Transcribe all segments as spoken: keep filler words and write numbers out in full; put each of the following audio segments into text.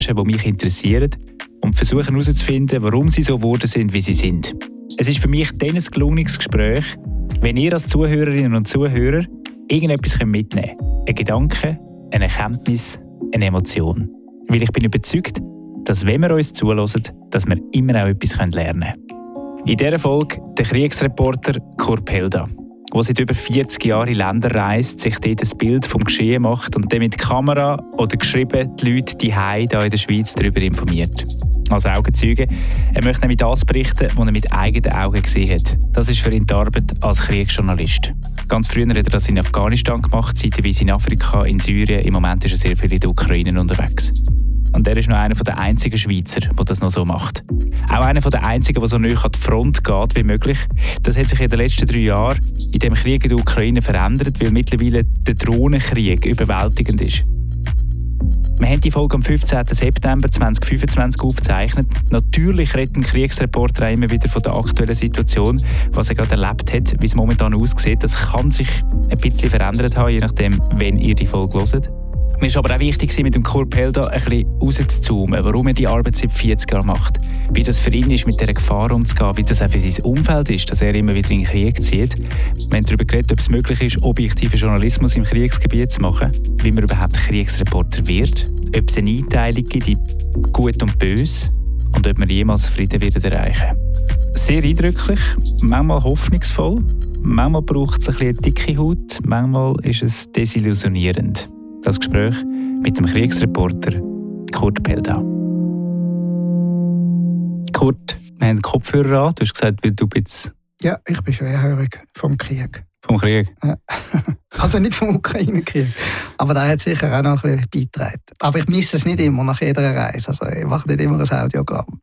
die mich interessieren und versuchen herauszufinden, warum sie so geworden sind, wie sie sind. Es ist für mich dann ein gelungenes Gespräch, wenn ihr als Zuhörerinnen und Zuhörer irgendetwas mitnehmen könnt. Ein Gedanke, eine Erkenntnis, eine Emotion. Weil ich bin überzeugt, dass wenn wir uns zuhören, dass wir immer auch etwas lernen können. In dieser Folge der Kriegsreporter Kurt Pelda, der seit über vierzig Jahren in Länder reist, sich dort ein Bild vom Geschehen macht und dann mit Kamera oder geschrieben die Leute die hier in der Schweiz darüber informiert. Als Augenzeuge. Er möchte nämlich das berichten, was er mit eigenen Augen gesehen hat. Das ist für ihn die Arbeit als Kriegsjournalist. Ganz früher hat er das in Afghanistan gemacht, zeitweise in Afrika, in Syrien. Im Moment ist er sehr viel in der Ukraine unterwegs. Und er ist noch einer der einzigen Schweizer, der das noch so macht. Auch einer der einzigen, der so nahe an die Front geht wie möglich. Das hat sich in den letzten drei Jahren in dem Krieg in der Ukraine verändert, weil mittlerweile der Drohnenkrieg überwältigend ist. Wir haben die Folge am fünfzehnten September zweitausendfünfundzwanzig aufgezeichnet. Natürlich redet ein Kriegsreporter immer wieder von der aktuellen Situation, was er gerade erlebt hat, wie es momentan aussieht. Das kann sich ein bisschen verändert haben, je nachdem, wenn ihr die Folge hört. Mir war aber auch wichtig, mit dem Kurt Pelda ein bisschen rauszuzoomen, warum er die Arbeit seit vierzig Jahren macht. Wie das für ihn ist, mit dieser Gefahr umzugehen, wie das auch für sein Umfeld ist, dass er immer wieder in den Krieg zieht. Wir haben darüber geredet, ob es möglich ist, objektiven Journalismus im Kriegsgebiet zu machen, wie man überhaupt Kriegsreporter wird, ob es eine Einteilung gibt in Gut und Böse und ob wir jemals Frieden werden erreichen. Sehr eindrücklich, manchmal hoffnungsvoll, manchmal braucht es ein bisschen eine dicke Haut, manchmal ist es desillusionierend. Das Gespräch mit dem Kriegsreporter Kurt Pelda. Kurt, wir haben Kopfhörer an. Du hast gesagt, weil du bist... Ja, ich bin schwerhörig vom Krieg. Vom Krieg? Ja. Also nicht vom Ukraine-Krieg. Aber der hat sicher auch noch ein bisschen beigetragen. Aber ich misse es nicht immer nach jeder Reise. Also ich mache nicht immer ein Audiogramm.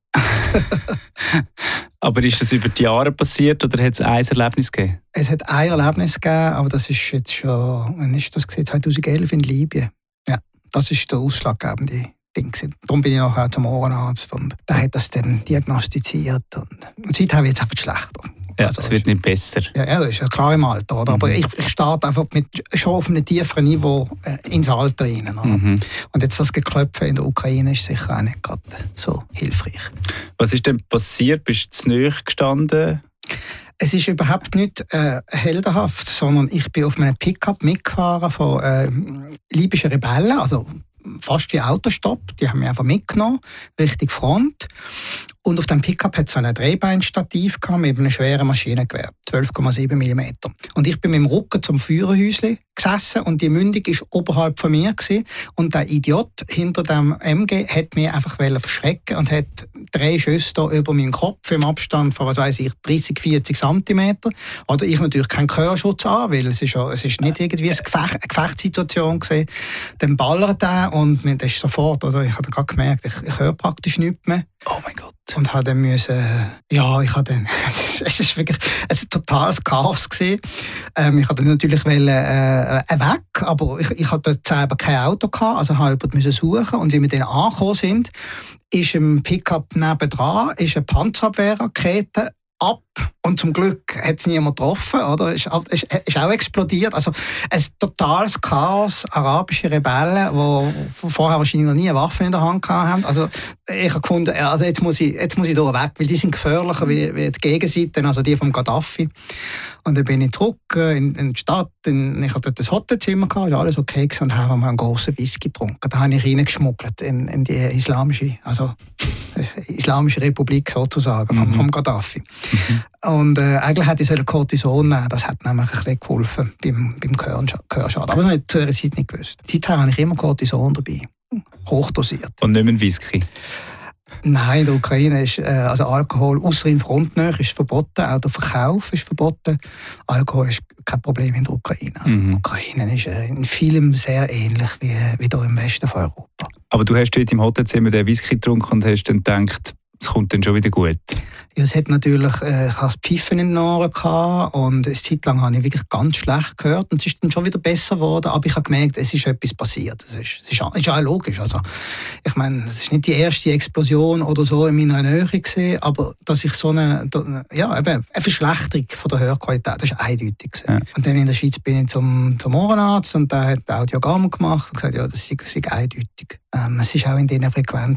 Aber ist das über die Jahre passiert oder hat es ein Erlebnis gegeben? Es hat ein Erlebnis gegeben, aber das ist jetzt schon, wann ist das gewesen? zweitausendelf in Libyen. Ja, das ist der ausschlaggebende Ding. Darum bin ich nachher zum Ohrenarzt und der hat das dann diagnostiziert. Und, und seitdem habe ich jetzt einfach schlechter. Ja, also, es wird nicht besser. Ja, ja, das ist ja klar im Alter. Oder? Mhm. Aber ich, ich starte einfach mit, schon auf einem tieferen Niveau äh, ins Alter rein. Mhm. Und jetzt das Geklöpfe in der Ukraine ist sicher auch nicht gerade so hilfreich. Was ist denn passiert? Bist du zu nahe gestanden? Es ist überhaupt nicht äh, heldenhaft, sondern ich bin auf einem Pickup mitgefahren von äh, libyschen Rebellen, also fast wie Autostopp. Die haben mich einfach mitgenommen, Richtung Front. Und auf dem Pickup hat es so ein Drehbeinstativ mit einem schweren Maschinengewehr, zwölf Komma sieben Millimeter. Und ich bin mit dem Rücken zum Führerhäuschen gesessen und die Mündung war oberhalb von mir gewesen. Und der Idiot hinter dem M G hat mich einfach verschrecken und hat drei Schüsse da über meinen Kopf im Abstand von, was weiß ich, dreißig, vierzig Zentimeter. Oder ich natürlich keinen Gehörschutz an, weil es ist, ja, es ist nicht irgendwie eine, Gefecht, eine Gefechtssituation gewesen. Dann ballert er und das ist sofort, oder ich habe gerade gemerkt, ich, ich höre praktisch nichts mehr. Oh mein Gott. Und habe dann müssen, ja, ich habe dann, es ist wirklich ein totales Chaos gewesen. Ähm, ich hatte natürlich wollen, äh, weg, aber ich, ich hatte dort selber kein Auto gehabt, also habe jemanden müssen suchen. Und wie wir dann angekommen sind, ist im Pickup nebendran ist eine Panzerabwehrrakete ab und zum Glück hat es niemand getroffen, oder? Ist, ist, ist auch explodiert. Also ein totales Chaos, arabische Rebellen, die vorher wahrscheinlich noch nie eine Waffe in der Hand hatten. Also ich habe gefunden, also jetzt muss ich, jetzt muss ich da weg, weil die sind gefährlicher wie, wie die Gegenseite, also die vom Gaddafi. Und dann bin ich zurück in, in die Stadt, in, ich hatte dort ein Hotelzimmer, gehabt, war alles okay gewesen, und habe mal einen grossen Whisky getrunken. Da habe ich reingeschmuggelt in, in die islamische, also islamische Republik sozusagen, vom, vom Gaddafi. Mhm. Und äh, eigentlich hätte ich Cortison nehmen, das hat nämlich ein bisschen geholfen beim, beim Gehörschaden. Aber das habe ich zu dieser Zeit nicht gewusst. Seither habe ich immer Cortison dabei, hochdosiert. Und nicht mehr ein Whisky? Nein, in der Ukraine ist äh, also Alkohol, ausser in Frontnähe, ist verboten, auch der Verkauf ist verboten. Alkohol ist kein Problem in der Ukraine. Mhm. Die Ukraine ist äh, in vielem sehr ähnlich wie, wie hier im Westen von Europa. Aber du hast dort im Hotelzimmer den Whisky getrunken und hast dann gedacht, es kommt dann schon wieder gut? Ja, es hat natürlich, äh, ich hatte Pfiffen in den Ohren gehabt und eine Zeit lang habe ich wirklich ganz schlecht gehört und es ist dann schon wieder besser geworden, aber ich habe gemerkt, es ist etwas passiert. Das ist, das ist, ist ja auch logisch. Also, ich meine, es ist nicht die erste Explosion oder so in meiner Nähe gewesen, aber dass ich so eine, ja, eben eine Verschlechterung von der Hörqualität, das ist eindeutig gewesen. Ja. Und dann in der Schweiz bin ich zum, zum Ohrenarzt und der hat Audiogramm gemacht und gesagt, ja, das sei, sei eindeutig. Ähm, es ist auch in diesen Frequenzen